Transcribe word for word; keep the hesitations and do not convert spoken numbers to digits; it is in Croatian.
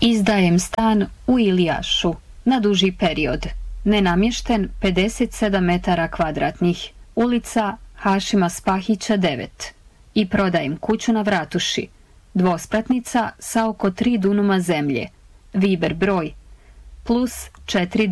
Izdajem stan u Ilijašu na duži period, nenamješten pedeset sedam metara kvadratnih, ulica Hašima Spahića devet, i prodajem kuću na Vratuši, dvospratnica sa oko tri dunuma zemlje, Viber broj plus četiri